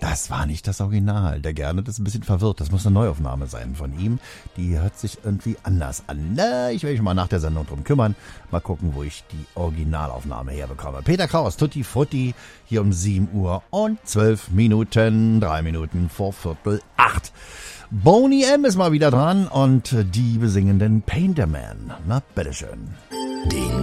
Das war nicht das Original. Der Gernot ist ein bisschen verwirrt. Das muss eine Neuaufnahme sein von ihm. Die hört sich irgendwie anders an. Na, ich werde mich mal nach der Sendung drum kümmern. Mal gucken, wo ich die Originalaufnahme herbekomme. Peter Kraus, Tutti Frutti, hier um 7 Uhr und 12 Minuten, 3 Minuten vor 7:45. Boney M. ist mal wieder dran und die besingenden Painterman. Na, bitteschön. Den